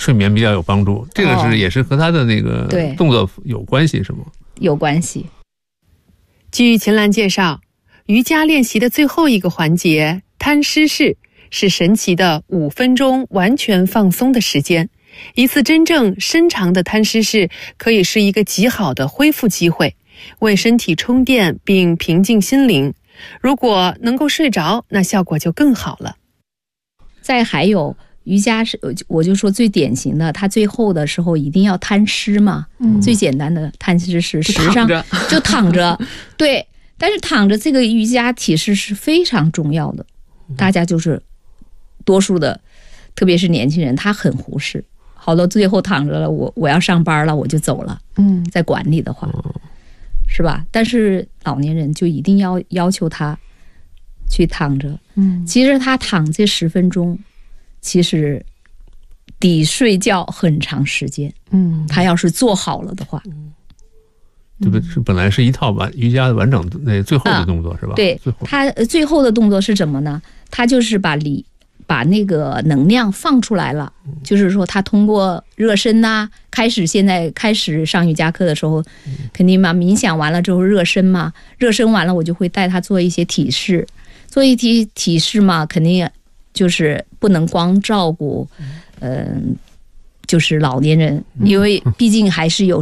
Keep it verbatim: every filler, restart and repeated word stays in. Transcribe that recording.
睡眠比较有帮助。这个是、哦、也是和他的那个动作有关系是吗？ 有关系。 据秦岚介绍，瑜伽练习的最后一个环节摊尸式是神奇的五分钟完全放松的时间。一次真正深长的摊尸式可以是一个极好的恢复机会，为身体充电并平静心灵。如果能够睡着，那效果就更好了。 再还有瑜伽是，我就说最典型的，它最后的时候一定要摊尸嘛、嗯、最简单的摊尸是实际上就躺着对，但是躺着这个瑜伽体式是非常重要的，大家就是多数的特别是年轻人他很忽视，好多最后躺着了，我我要上班了我就走了，嗯，在管理的话、嗯、是吧？但是老年人就一定要要求他去躺着，嗯，其实他躺这十分钟其实抵睡觉很长时间，嗯，他要是做好了的话，嗯， 这不是本来是一套完瑜伽的完整那最后的动作、啊、是吧？ 对，他最后的动作是什么呢？他就是把里把那个能量放出来了，嗯、就是说他通过热身呐、啊，开始现在开始上瑜伽课的时候，嗯、肯定嘛，冥想完了之后热身嘛，热身完了我就会带他做一些体式，做一些体式嘛，肯定就是不能光照顾，嗯、呃，就是老年人，因为毕竟还是有